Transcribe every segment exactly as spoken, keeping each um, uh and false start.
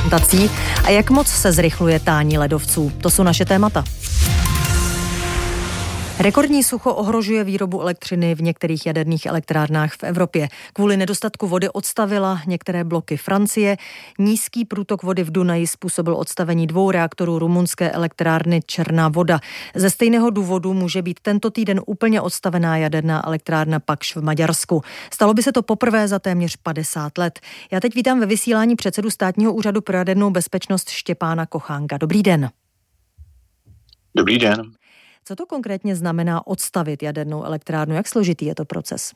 fermentací a jak moc se zrychluje tání ledovců. To jsou naše témata. Rekordní sucho ohrožuje výrobu elektřiny v některých jaderných elektrárnách v Evropě. Kvůli nedostatku vody odstavila některé bloky Francie. Nízký průtok vody v Dunaji způsobil odstavení dvou reaktorů rumunské elektrárny Černá voda. Ze stejného důvodu může být tento týden úplně odstavená jaderná elektrárna Pakš v Maďarsku. Stalo by se to poprvé za téměř padesát let. Já teď vítám ve vysílání předsedu Státního úřadu pro jadernou bezpečnost Štěpána Kochánka. Dobrý den. Dobrý den. Co to konkrétně znamená odstavit jadernou elektrárnu? Jak složitý je to proces?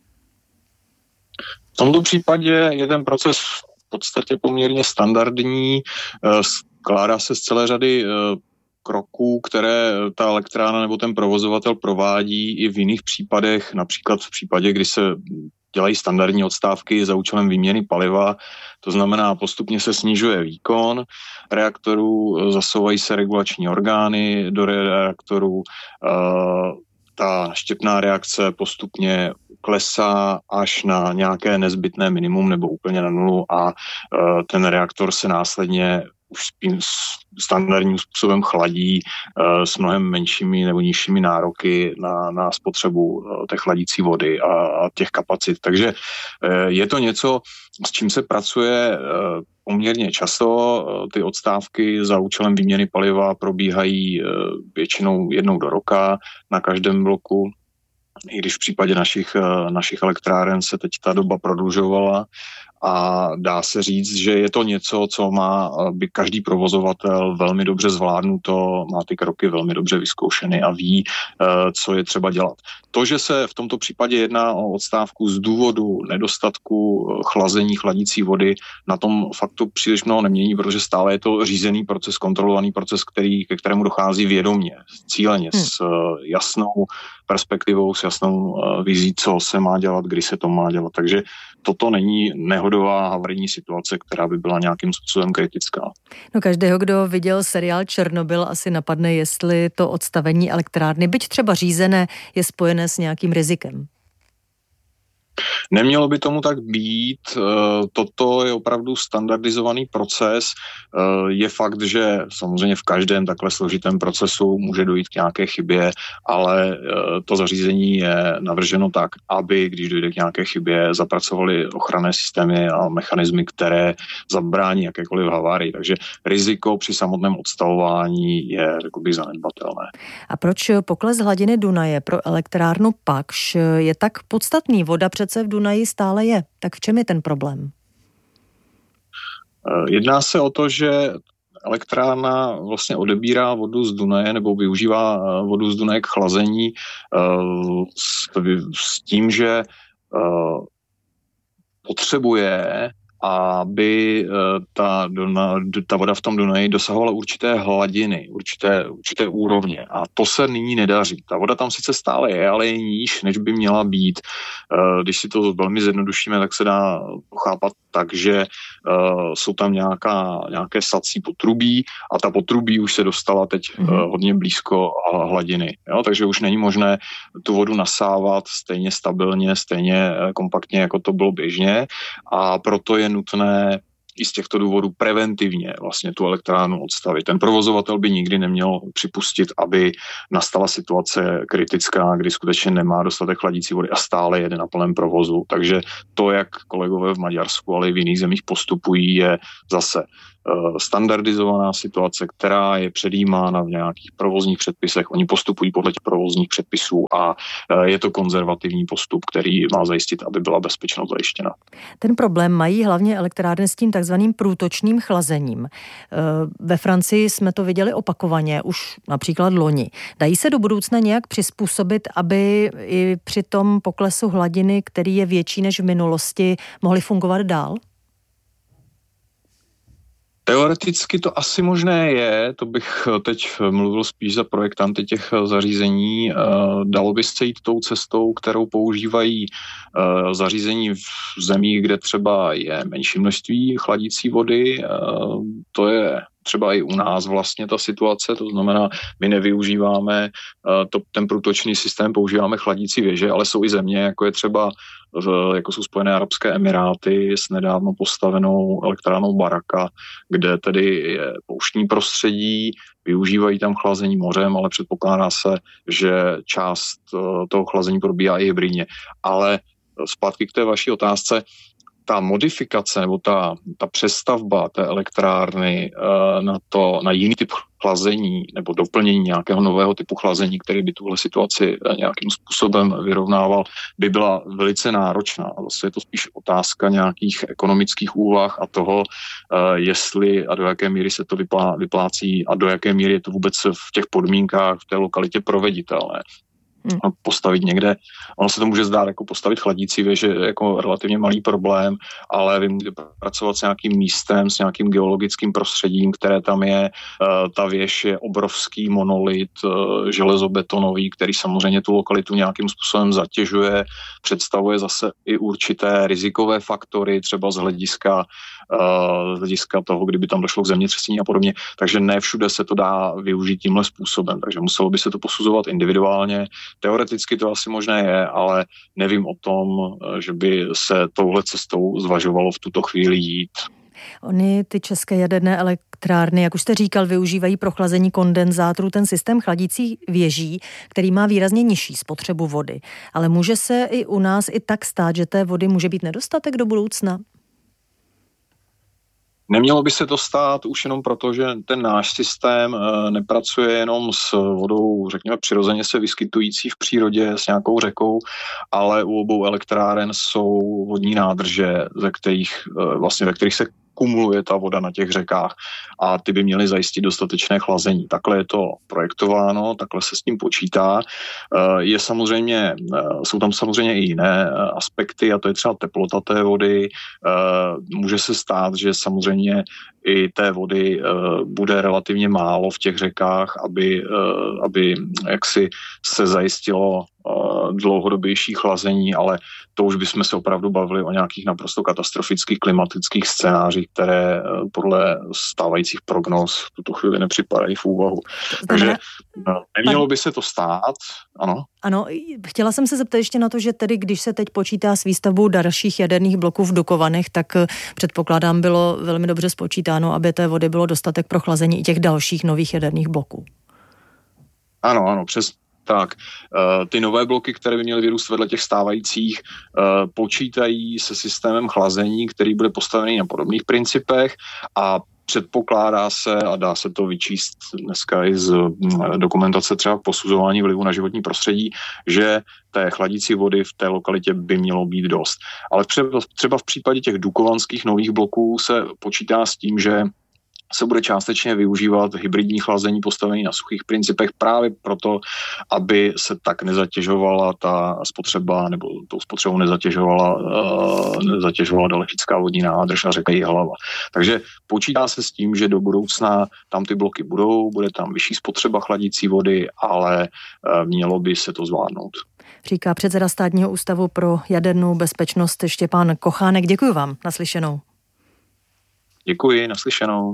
V tomto případě je ten proces v podstatě poměrně standardní. Skládá se z celé řady kroků, které ta elektrárna nebo ten provozovatel provádí i v jiných případech, například v případě, kdy se dělají standardní odstávky za účelem výměny paliva, to znamená postupně se snižuje výkon reaktorů, zasouvají se regulační orgány do reaktorů, ta štěpná reakce postupně klesá až na nějaké nezbytné minimum nebo úplně na nulu a ten reaktor se následně už standardním způsobem chladí uh, s mnohem menšími nebo nižšími nároky na, na spotřebu uh, té chladící vody a, a těch kapacit. Takže uh, je to něco, s čím se pracuje uh, poměrně často. Uh, ty odstávky za účelem výměny paliva probíhají uh, většinou jednou do roka na každém bloku. I když v případě našich, uh, našich elektráren se teď ta doba prodlužovala. A dá se říct, že je to něco, co má by každý provozovatel velmi dobře zvládnuto, má ty kroky velmi dobře vyzkoušeny a ví, co je třeba dělat. To, že se v tomto případě jedná o odstávku z důvodu nedostatku chlazení chladící vody, na tom faktu příliš mnoho nemění, protože stále je to řízený proces, kontrolovaný proces, který, ke kterému dochází vědomě, cíleně, hmm. s jasnou perspektivou, s jasnou vizí, co se má dělat, kdy se to má dělat. Takže toto není nehodová havarijní situace, která by byla nějakým způsobem kritická. No každého, kdo viděl seriál Černobyl, asi napadne, jestli to odstavení elektrárny, byť třeba řízené, je spojené s nějakým rizikem. Nemělo by tomu tak být, toto je opravdu standardizovaný proces. Je fakt, že samozřejmě v každém takhle složitém procesu může dojít k nějaké chybě, ale to zařízení je navrženo tak, aby, když dojde k nějaké chybě, zapracovali ochranné systémy a mechanismy, které zabrání jakékoliv havárii. Takže riziko při samotném odstavování je, řekl bych, zanedbatelné. A proč pokles hladiny Dunaje pro elektrárnu Pakš je tak podstatný? Voda přece v Dunaji stále je. Tak v čem je ten problém? Jedná se o to, že elektrárna vlastně odebírá vodu z Dunaje nebo využívá vodu z Dunaje k chlazení s, s tím, že potřebuje, aby ta, ta voda v tom Dunaji dosahovala určité hladiny, určité, určité úrovně. A to se nyní nedaří. Ta voda tam sice stále je, ale je níž, než by měla být. Když si to velmi zjednodušíme, tak se dá pochápat tak, že uh, jsou tam nějaká, nějaké sací potrubí a ta potrubí už se dostala teď uh, hodně blízko hladiny. Jo? Takže už není možné tu vodu nasávat stejně stabilně, stejně uh, kompaktně, jako to bylo běžně, a proto je nutné i z těchto důvodů preventivně vlastně tu elektrárnu odstavit. Ten provozovatel by nikdy neměl připustit, aby nastala situace kritická, kdy skutečně nemá dostatek chladící vody a stále jede na plném provozu. Takže to, jak kolegové v Maďarsku, ale i v jiných zemích postupují, je zase standardizovaná situace, která je předjímána v nějakých provozních předpisech. Oni postupují podle těch provozních předpisů a je to konzervativní postup, který má zajistit, aby byla bezpečnost zajištěna. Ten problém mají hlavně elektrárny s tím takzvaným průtočným chlazením. Ve Francii jsme to viděli opakovaně, už například loni. Dají se do budoucna nějak přizpůsobit, aby i při tom poklesu hladiny, který je větší než v minulosti, mohly fungovat dál? Teoreticky to asi možné je, to bych teď mluvil spíš za projektanty těch zařízení. Dalo by se jít tou cestou, kterou používají zařízení v zemích, kde třeba je menší množství chladící vody. To je třeba i u nás vlastně ta situace, to znamená, my nevyužíváme to, ten průtočný systém, používáme chladící věže, ale jsou i země, jako je třeba jako jsou Spojené arabské emiráty s nedávno postavenou elektrárnou Baraka, kde tedy je pouštní prostředí, využívají tam chlazení mořem, ale předpokládá se, že část toho chlazení probíhá i hybridně. Ale zpátky k té vaší otázce, ta modifikace nebo ta, ta přestavba té elektrárny uh, na, to, na jiný typ chlazení nebo doplnění nějakého nového typu chlazení, který by tuhle situaci uh, nějakým způsobem vyrovnával, by byla velice náročná. A zase je to spíš otázka nějakých ekonomických úvah a toho, uh, jestli a do jaké míry se to vyplá, vyplácí a do jaké míry je to vůbec v těch podmínkách v té lokalitě proveditelné. Hmm. Postavit někde, ono se to může zdát jako postavit chladící věž, je jako relativně malý problém, ale vy můžete pracovat s nějakým místem, s nějakým geologickým prostředím, které tam je. Ta věž je obrovský monolit železobetonový, který samozřejmě tu lokalitu nějakým způsobem zatěžuje, představuje zase i určité rizikové faktory, třeba z hlediska z hlediska toho, kdyby tam došlo k zemětřesení a podobně. Takže ne všude se to dá využít tímhle způsobem, takže muselo by se to posuzovat individuálně. Teoreticky to asi možné je, ale nevím o tom, že by se touhle cestou zvažovalo v tuto chvíli jít. Ony, ty české jaderné elektrárny, jak už jste říkal, využívají pro chlazení kondenzátorů ten systém chladící věží, který má výrazně nižší spotřebu vody. Ale může se i u nás i tak stát, že té vody může být nedostatek do budoucna? Nemělo by se to stát už jenom proto, že ten náš systém nepracuje jenom s vodou, řekněme, přirozeně se vyskytující v přírodě s nějakou řekou, ale u obou elektráren jsou vodní nádrže, ze kterých, vlastně, ve kterých se kumuluje ta voda na těch řekách a ty by měly zajistit dostatečné chlazení. Takhle je to projektováno, takhle se s tím počítá. Je samozřejmě, jsou tam samozřejmě i jiné aspekty a to je třeba teplota té vody. Může se stát, že samozřejmě i té vody bude relativně málo v těch řekách, aby, aby jaksi se zajistilo dlouhodobější chlazení, ale to už bychom se opravdu bavili o nějakých naprosto katastrofických klimatických scénářích, které podle stávajících prognóz v tuto chvíli nepřipadají v úvahu. Takže nemělo by se to stát, ano. Ano, chtěla jsem se zeptat ještě na to, že tedy, když se teď počítá s výstavbou dalších jaderných bloků v Dukovanech, tak předpokládám, bylo velmi dobře spočítáno, aby té vody bylo dostatek pro chlazení i těch dalších nových jaderných bloků. Ano, ano, přes tak. Ty nové bloky, které by měly vyrůst vedle těch stávajících, počítají se systémem chlazení, který bude postavený na podobných principech a předpokládá se, a dá se to vyčíst dneska i z dokumentace třeba posuzování vlivu na životní prostředí, že té chladící vody v té lokalitě by mělo být dost. Ale třeba v případě těch dukovanských nových bloků se počítá s tím, že se bude částečně využívat hybridní chlazení postavené na suchých principech právě proto, aby se tak nezatěžovala ta spotřeba, nebo tou spotřebou nezatěžovala, uh, nezatěžovala dalekická vodní nádrž a řeka Jihlava. Takže počítá se s tím, že do budoucna tam ty bloky budou, bude tam vyšší spotřeba chladící vody, ale uh, mělo by se to zvládnout. Říká předseda Státního ústavu pro jadernou bezpečnost Štěpán Kochánek. Děkuji vám, naslyšenou. Děkuji, naslyšenou.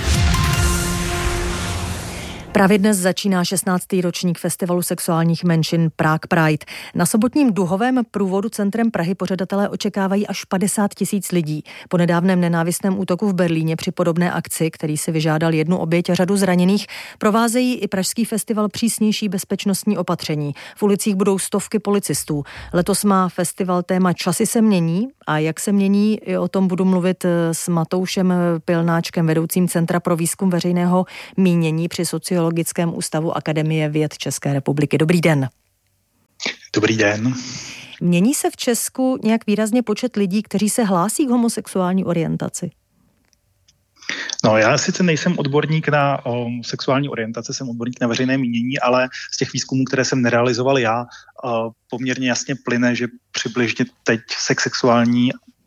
Právě dnes začíná šestnáctý ročník festivalu sexuálních menšin Prague Pride. Na sobotním duhovém průvodu centrem Prahy pořadatelé očekávají až padesát tisíc lidí. Po nedávném nenávistném útoku v Berlíně při podobné akci, který si vyžádal jednu oběť a řadu zraněných, provázejí i pražský festival přísnější bezpečnostní opatření. V ulicích budou stovky policistů. Letos má festival téma Časy se mění a jak se mění, i o tom budu mluvit s Matoušem Pilnáčkem, vedoucím Centra pro výzkum veřejného mínění při sociologii Sociologickém ústavu Akademie věd České republiky. Dobrý den. Dobrý den. Mění se v Česku nějak výrazně počet lidí, kteří se hlásí k homosexuální orientaci? No, já sice nejsem odborník na o, sexuální orientaci, jsem odborník na veřejné mínění, ale z těch výzkumů, které jsem nerealizoval já, o, poměrně jasně plyne, že přibližně teď se k sexuální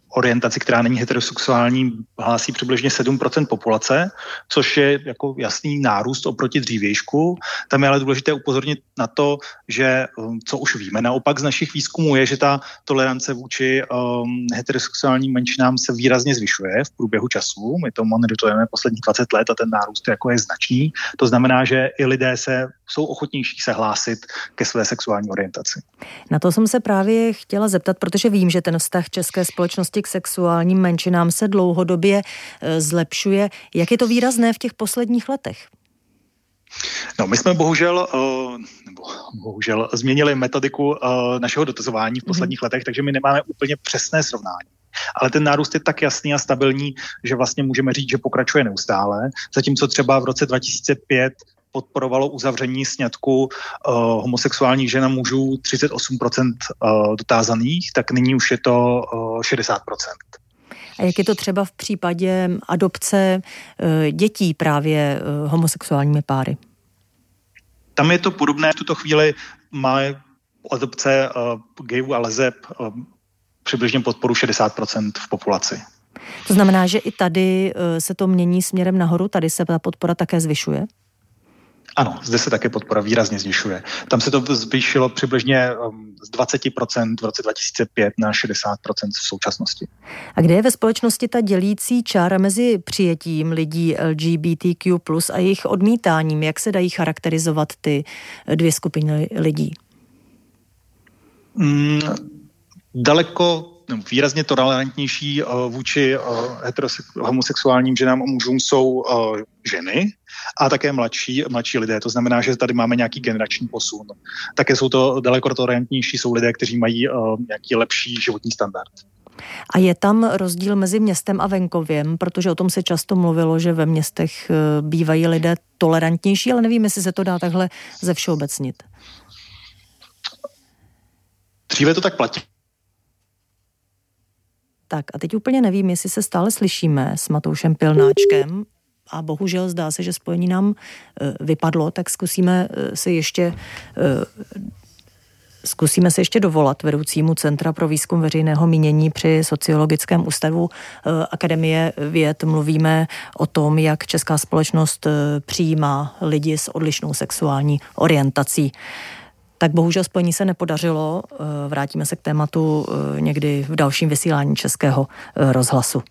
orientaci, která není heterosexuální, hlásí přibližně sedm procent populace, což je jako jasný nárůst oproti dřívějšku. Tam je ale důležité upozornit na to, že co už víme naopak z našich výzkumů je, že ta tolerance vůči um, heterosexuálním menšinám se výrazně zvyšuje v průběhu času. My to monitorujeme posledních dvacet let a ten nárůst jako je značný. To znamená, že i lidé se jsou ochotnější se hlásit ke své sexuální orientaci. Na to jsem se právě chtěla zeptat, protože vím, že ten vztah české společnosti k sexuálním menšinám se dlouhodobě e, zlepšuje. Jak je to výrazné v těch posledních letech? No, my jsme bohužel, uh, nebo bohužel změnili metodiku uh, našeho dotazování v posledních mm. letech, takže my nemáme úplně přesné srovnání. Ale ten nárůst je tak jasný a stabilní, že vlastně můžeme říct, že pokračuje neustále. Zatímco třeba v roce dva tisíce pět podporovalo uzavření sňatku uh, homosexuálních žen a mužů třicet osm procent uh, dotázaných, tak nyní už je to uh, šedesát procent. A jak je to třeba v případě adopce uh, dětí právě uh, homosexuálními páry? Tam je to podobné. V tuto chvíli má adopce uh, gayů a leseb uh, přibližně podporu šedesát procent v populaci. To znamená, že i tady uh, se to mění směrem nahoru, tady se ta podpora také zvyšuje? Ano, zde se také podpora výrazně zvyšuje. Tam se to zvýšilo přibližně z dvacet procent v roce dva tisíce pět na šedesát procent v současnosti. A kde je ve společnosti ta dělící čára mezi přijetím lidí L G B T Q plus a jejich odmítáním? Jak se dají charakterizovat ty dvě skupiny lidí? Mm, daleko výrazně tolerantnější vůči heterosex- homosexuálním ženám a mužům jsou ženy a také mladší, mladší lidé. To znamená, že tady máme nějaký generační posun. Také jsou to daleko tolerantnější, jsou lidé, kteří mají nějaký lepší životní standard. A je tam rozdíl mezi městem a venkovem, protože o tom se často mluvilo, že ve městech bývají lidé tolerantnější, ale nevím, jestli se to dá takhle zevšeobecnit. Dříve to tak platí. Tak a teď úplně nevím, jestli se stále slyšíme s Matoušem Pilnáčkem a bohužel zdá se, že spojení nám e, vypadlo, tak zkusíme e, si ještě e, zkusíme se ještě dovolat vedoucímu Centra pro výzkum veřejného mínění při Sociologickém ústavu e, Akademie věd. Mluvíme o tom, jak česká společnost e, přijímá lidi s odlišnou sexuální orientací. Tak bohužel spojení se nepodařilo. Vrátíme se k tématu někdy v dalším vysílání Českého rozhlasu.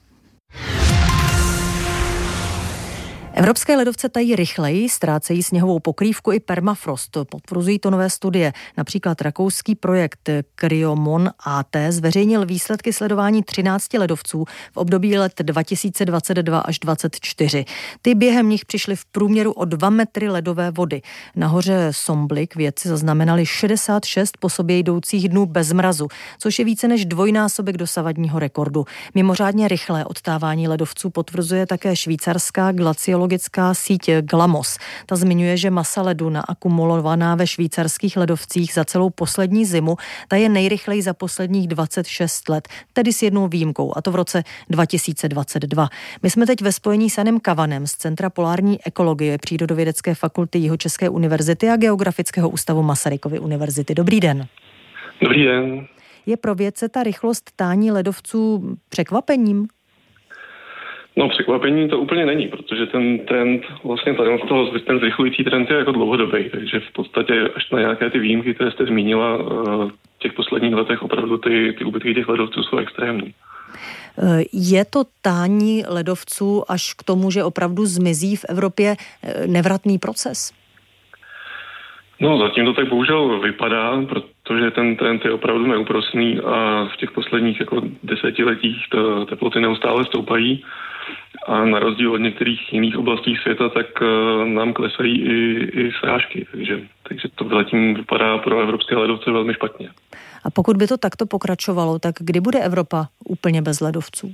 Evropské ledovce tají rychleji, ztrácejí sněhovou pokrývku i permafrost. Potvrzují to nové studie. Například rakouský projekt Cryomon A T zveřejnil výsledky sledování třinácti ledovců v období let dva tisíce dvacet dva až dvacet čtyři. Ty během nich přišly v průměru o dva metry ledové vody. Na hoře Somblik vědci zaznamenali šedesát šest po sobě jdoucích dnů bez mrazu, což je více než dvojnásobek dosavadního rekordu. Mimořádně rychlé odtávání ledovců potvrzuje také švýcarská glaciologická síť Glamos. Ta zmiňuje, že masa ledu naakumulovaná ve švýcarských ledovcích za celou poslední zimu, ta je nejrychleji za posledních dvacet šest let, tedy s jednou výjimkou, a to v roce dva tisíce dvacet dva. My jsme teď ve spojení s Janem Kavanem z Centra polární ekologie Přírodovědecké fakulty Jihočeské univerzity a Geografického ústavu Masarykovy univerzity. Dobrý den. Dobrý den. Je pro vědce ta rychlost tání ledovců překvapením? No, překvapení to úplně není, protože ten trend, vlastně tady z toho, ten zrychlující trend je jako dlouhodobý, takže v podstatě až na nějaké ty výjimky, které jste zmínila, v těch posledních letech opravdu ty, ty úbytky těch ledovců jsou extrémní. Je to tání ledovců až k tomu, že opravdu zmizí v Evropě, nevratný proces? No, zatím to tak bohužel vypadá, protože ten trend je opravdu neúprosný a v těch posledních jako desetiletích to teploty neustále stoupají. A na rozdíl od některých jiných oblastí světa, tak uh, nám klesají i, i srážky. Takže, takže to zatím vypadá pro evropské ledovce velmi špatně. A pokud by to takto pokračovalo, tak kdy bude Evropa úplně bez ledovců?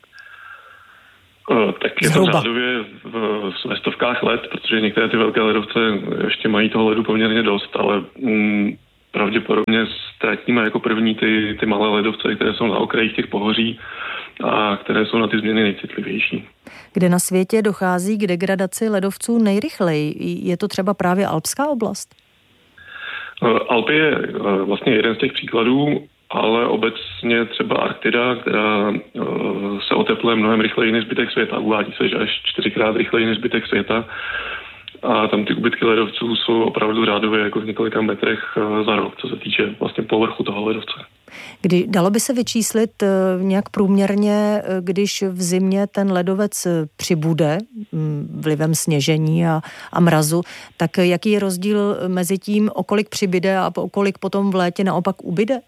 Uh, tak je to řádově v, v stovkách let, protože některé ty velké ledovce ještě mají toho ledu poměrně dost, ale um, pravděpodobně ztratíme jako první ty, ty malé ledovce, které jsou na okrajích těch pohoří a které jsou na ty změny nejcitlivější. Kde na světě dochází k degradaci ledovců nejrychleji? Je to třeba právě alpská oblast? Alpy je vlastně jeden z těch příkladů. ale obecně třeba Arktida, která se otepluje mnohem rychleji než zbytek světa. Uvádí se, že až čtyřikrát rychleji než zbytek světa. A tam ty úbytky ledovců jsou opravdu řádově jako v několika metrech za rok, co se týče vlastně povrchu toho ledovce. Kdy dalo by se vyčíslit nějak průměrně, když v zimě ten ledovec přibude vlivem sněžení a, a mrazu, tak jaký je rozdíl mezi tím, o kolik přibyde a o kolik potom v létě naopak ubyde?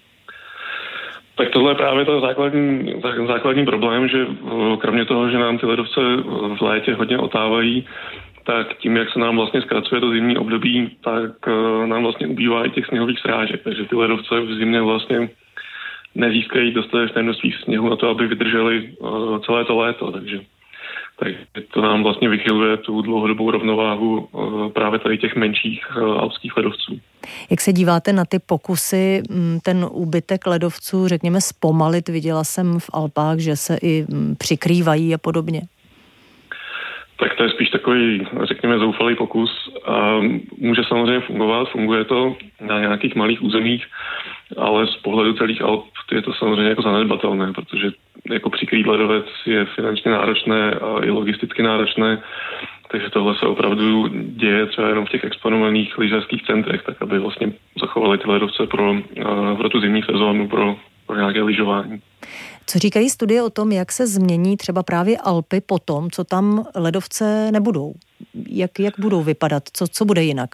Tak tohle je právě ten základní, základní problém, že kromě toho, že nám ty ledovce v létě hodně otávají, tak tím, jak se nám vlastně zkracuje to zimní období, tak nám vlastně ubývá i těch sněhových srážek. Takže ty ledovce v zimě vlastně nezískají dostatečné množství sněhu na to, aby vydrželi celé to léto. Takže, takže to nám vlastně vychyluje tu dlouhodobou rovnováhu právě tady těch menších alpských ledovců. Jak se díváte na ty pokusy, ten úbytek ledovců, řekněme, zpomalit? Viděla jsem v Alpách, že se i přikrývají a podobně. Tak to je spíš takový, řekněme, zoufalý pokus. A může samozřejmě fungovat, funguje to na nějakých malých územích, ale z pohledu celých Alp je to samozřejmě jako zanedbatelné, protože jako přikrýt ledovec je finančně náročné a i logisticky náročné, takže tohle se opravdu děje třeba jenom v těch exponovaných lyžařských centrech, tak aby vlastně zachovali ty ledovce pro, pro tu zimní sezónu, pro, pro nějaké lyžování. Co říkají studie o tom, jak se změní třeba právě Alpy po tom, co tam ledovce nebudou? Jak, jak budou vypadat? Co, co bude jinak?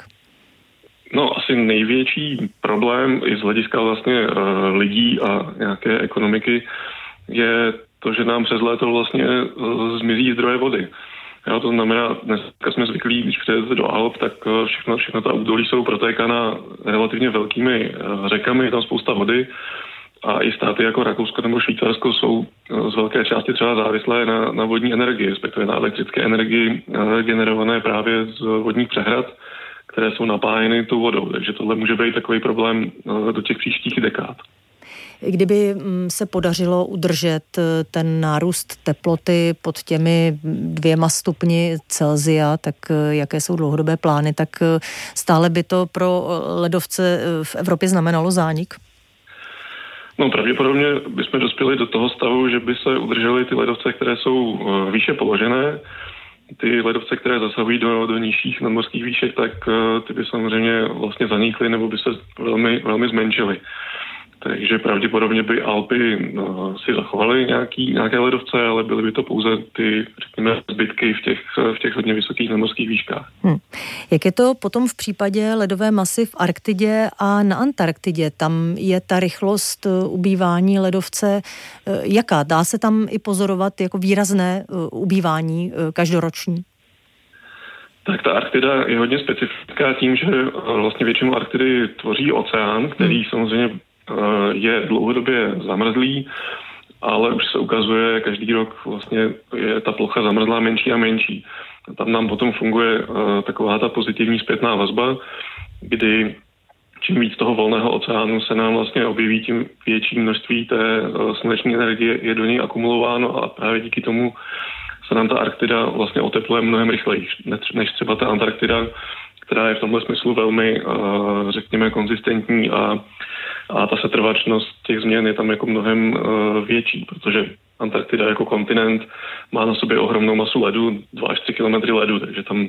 No, asi největší problém i z hlediska vlastně uh, lidí a nějaké ekonomiky je to, že nám přes léto vlastně uh, zmizí zdroje vody. Jo, to znamená, dneska jsme zvyklí, když přijedete do Alp, tak všechno, všechno ta údolí jsou protékána relativně velkými uh, řekami, je tam spousta vody. A i státy jako Rakousko nebo Švýcarsko jsou z velké části třeba závislé na, na vodní energii, respektive na elektrické energii generované právě z vodních přehrad, které jsou napájeny tou vodou. Takže tohle může být takový problém do těch příštích dekád. Kdyby se podařilo udržet ten nárůst teploty pod těmi dvěma stupni Celsia, tak jaké jsou dlouhodobé plány, tak stále by to pro ledovce v Evropě znamenalo zánik? No, pravděpodobně bychom dospěli do toho stavu, že by se udržely ty ledovce, které jsou výše položené. Ty ledovce, které zasahují do, do nižších nadmořských výšek, tak ty by samozřejmě vlastně zanikly nebo by se velmi, velmi zmenšily. Takže pravděpodobně by Alpy no, si zachovaly nějaký, nějaké ledovce, ale byly by to pouze ty, řekněme, zbytky v těch, v těch hodně vysokých nadmořských výškách. Hmm. Jak je to potom v případě ledové masy v Arktidě a na Antarktidě? Tam je ta rychlost ubývání ledovce jaká? Dá se tam i pozorovat jako výrazné ubývání každoroční? Tak ta Arktida je hodně specifická tím, že vlastně většinu Arktidy tvoří oceán, který hmm. samozřejmě je dlouhodobě zamrzlý, ale už se ukazuje, každý rok vlastně je ta plocha zamrzlá menší a menší. Tam nám potom funguje taková ta pozitivní zpětná vazba, kdy čím víc toho volného oceánu se nám vlastně objeví, tím větší množství té sluneční energie je do něj akumulováno a právě díky tomu se nám ta Arktida vlastně otepluje mnohem rychleji než třeba ta Antarktida, která je v tomhle smyslu velmi, řekněme, konzistentní a, a ta setrvačnost těch změn je tam jako mnohem větší, protože Antarktida jako kontinent má na sobě ohromnou masu ledu, dva až tři kilometry ledu, takže tam,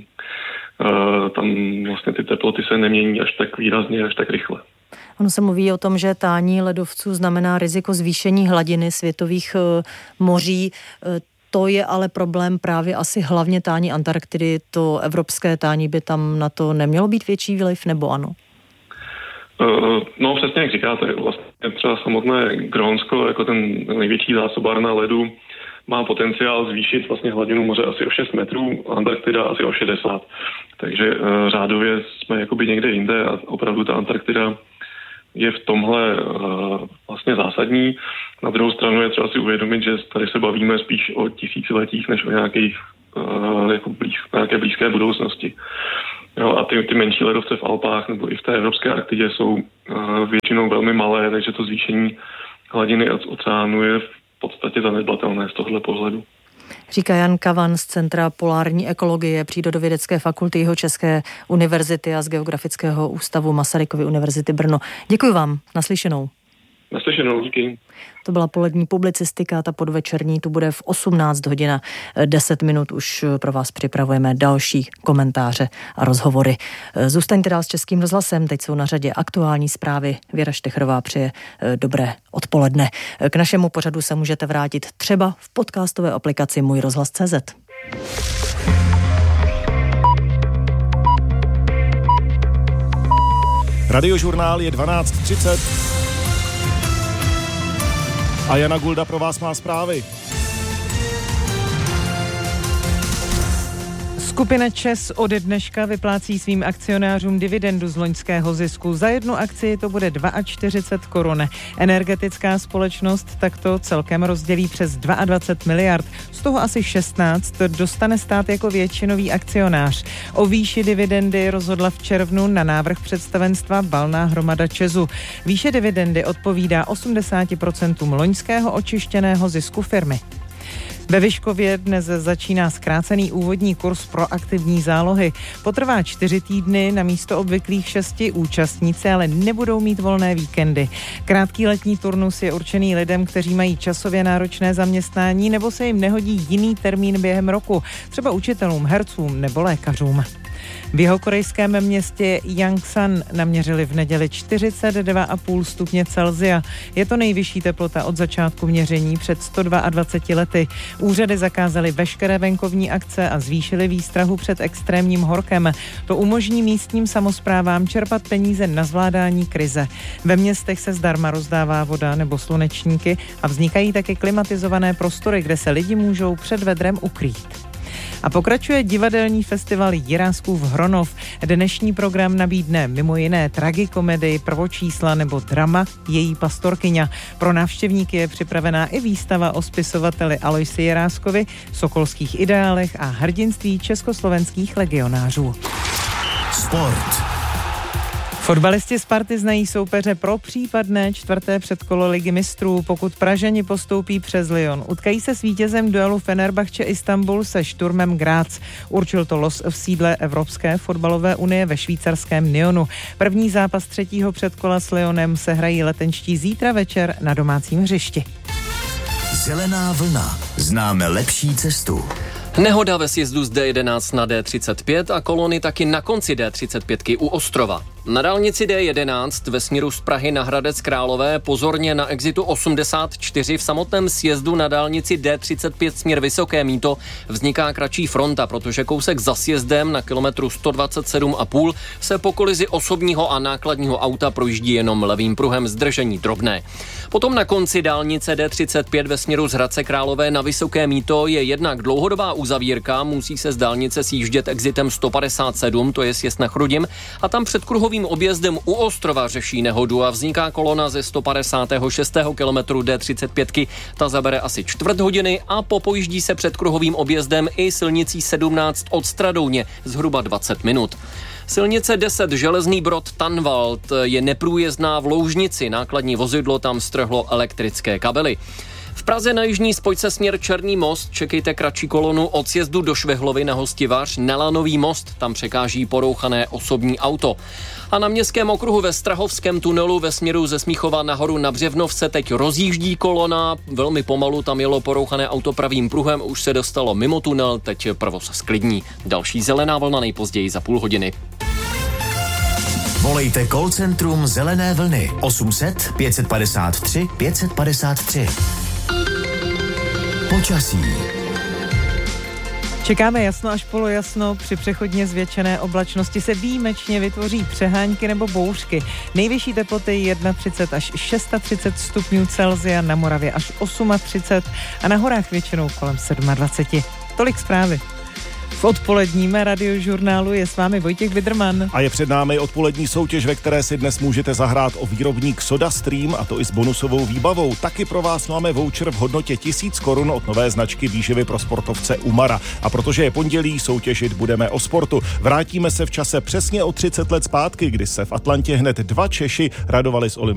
tam vlastně ty teploty se nemění až tak výrazně, až tak rychle. Ono se mluví o tom, že tání ledovců znamená riziko zvýšení hladiny světových moří. To je ale problém právě asi hlavně tání Antarktidy. To evropské tání by tam na to nemělo být větší vliv, nebo ano? No přesně jak říkáte, vlastně třeba samotné Grónsko, jako ten největší zásobárna ledu, má potenciál zvýšit vlastně hladinu moře asi o šest metrů, Antarktida asi o šedesát. Takže řádově jsme jakoby někde jinde a opravdu ta Antarktida je v tomhle uh, vlastně zásadní. Na druhou stranu je třeba si uvědomit, že tady se bavíme spíš o tisíciletích, než o nějakých, uh, jako blíz, nějaké blízké budoucnosti. Jo, a ty, ty menší ledovce v Alpách nebo i v té evropské Arktidě jsou uh, většinou velmi malé, takže to zvýšení hladiny oceánu je v podstatě zanedbatelné z tohohle pohledu. Říká Jan Kavan z Centra polární ekologie Přírodovědecké fakulty Jihočeské univerzity a z Geografického ústavu Masarykovy univerzity Brno. Děkuji vám, naslyšenou. Naslyšenou, díky. To byla polední publicistika, ta podvečerní tu bude v osmnáct hodin a deset minut. Už pro vás připravujeme další komentáře a rozhovory. Zůstaňte dál s Českým rozhlasem, teď jsou na řadě aktuální zprávy. Věra Štechrová přeje dobré odpoledne. K našemu pořadu se můžete vrátit třeba v podcastové aplikaci Můj rozhlas tečka cé zet. Radiožurnál je dvanáct třicet a Jana Gulda pro vás má zprávy. Skupina ČEZ ode dneška vyplácí svým akcionářům dividendu z loňského zisku. Za jednu akci to bude čtyřicet dva korun. Energetická společnost takto celkem rozdělí přes dvacet dva miliard. Z toho asi šestnáct dostane stát jako většinový akcionář. O výši dividendy rozhodla v červnu na návrh představenstva valná hromada ČEZu. Výše dividendy odpovídá osmdesát procent loňského očištěného zisku firmy. Ve Vyškově dnes začíná zkrácený úvodní kurz pro aktivní zálohy. Potrvá čtyři týdny na místo obvyklých šesti, účastníci ale nebudou mít volné víkendy. Krátký letní turnus je určený lidem, kteří mají časově náročné zaměstnání nebo se jim nehodí jiný termín během roku, třeba učitelům, hercům nebo lékařům. V jihokorejském městě Yangsan naměřili v neděli čtyřicet dva celá pět stupně Celsia. Je to nejvyšší teplota od začátku měření před sto dvaceti dvěma lety. Úřady zakázaly veškeré venkovní akce a zvýšily výstrahu před extrémním horkem. To umožní místním samosprávám čerpat peníze na zvládání krize. Ve městech se zdarma rozdává voda nebo slunečníky a vznikají také klimatizované prostory, kde se lidi můžou před vedrem ukrýt. A pokračuje divadelní festival Jiráskův Hronov. Dnešní program nabídne mimo jiné tragikomedii, prvočísla nebo drama Její pastorkyňa. Pro návštěvníky je připravená i výstava o spisovateli Aloisi Jiráskovi, sokolských ideálech a hrdinství československých legionářů. Sport. Fotbalisti Sparty znají soupeře pro případné čtvrté předkolo Ligy mistrů, pokud Pražani postoupí přes Lyon. Utkají se s vítězem duelu Fenerbahče Istanbul se Šturmem Graz. Určil to los v sídle Evropské fotbalové unie ve švýcarském Nyonu. První zápas třetího předkola s Lyonem se hrají letenští zítra večer na domácím hřišti. Zelená vlna. Známe lepší cestu. Nehoda ve sjezdu z D jedenáct na D třicet pět a kolony taky na konci D třicet pět u Ostrova. Na dálnici D jedenáct ve směru z Prahy na Hradec Králové pozorně na exitu osmdesát čtyři v samotném sjezdu na dálnici D třicet pět směr Vysoké Mýto vzniká kratší fronta, protože kousek za sjezdem na kilometru sto dvacet sedm a půl se po kolizi osobního a nákladního auta projíždí jenom levým pruhem, zdržení drobné. Potom na konci dálnice D třicet pět ve směru z Hradce Králové na Vysoké Mýto je jednak dlouhodobá uzavírka, musí se z dálnice sjíždět exitem sto padesát sedm, to je sjezd na Chrudim, a tam před kruhovým objezdem u Ostrova řeší nehodu a vzniká kolona ze sto padesátého šestého kilometru D třicet pět. Ta zabere asi čtvrt hodiny a popojíždí se před kruhovým objezdem i silnicí sedmnáct od Stradouně zhruba dvacet minut. Silnice deset Železný Brod Tanvald je neprůjezdná v Loužnici, nákladní vozidlo tam strhlo elektrické kabely. V Praze na jižní spojce směr Černý most čekejte kratší kolonu od sjezdu do Švehlovy na Hostivař na Lanový most, tam překáží porouchané osobní auto. A na Městském okruhu ve Strahovském tunelu ve směru ze Smíchova nahoru na Břevnov se teď rozjíždí kolona, velmi pomalu tam jelo porouchané auto pravým pruhem, už se dostalo mimo tunel, teď provoz sklidní. Další zelená vlna nejpozději za půl hodiny. Volejte call centrum Zelené vlny osm set pět padesát tři pět padesát tři. Počasí. Čekáme jasno až polojasno, při přechodně zvětšené oblačnosti se výjimečně vytvoří přehánky nebo bouřky. Nejvyšší teploty třicet jedna až třicet šest stupňů Celsia, na Moravě až třicet osm a na horách většinou kolem dvacet sedm. Tolik zprávy. V odpoledním radiožurnálu je s vámi Vojtěch Vidrman. A je před námi odpolední soutěž, ve které si dnes můžete zahrát o výrobník SodaStream, a to i s bonusovou výbavou. Taky pro vás máme voucher v hodnotě tisíc korun od nové značky výživy pro sportovce Umara. A protože je pondělí, soutěžit budeme o sportu. Vrátíme se v čase přesně o třicet let zpátky, kdy se v Atlantě hned dva Češi radovali z olympiády